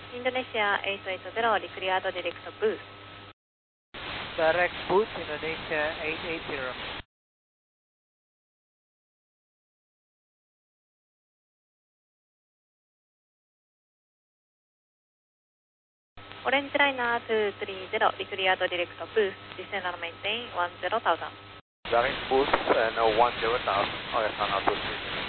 Indonesia 880, declared direct booth. Direct booth, Indonesia 880. Orange Liner 230, declared direct booth, descend and maintain 10,000. Direct booth and 10,000, Orange Liner 230.